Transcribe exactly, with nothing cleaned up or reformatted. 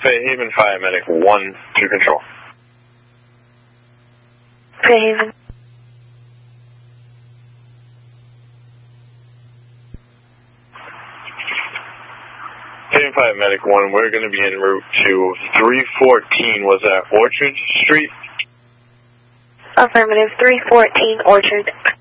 Fairhaven Fire Medic one to control. Fairhaven. Fairhaven Fire Medic one, we're going to be en route to three fourteen, was that Orchard Street? Affirmative, three fourteen Orchard.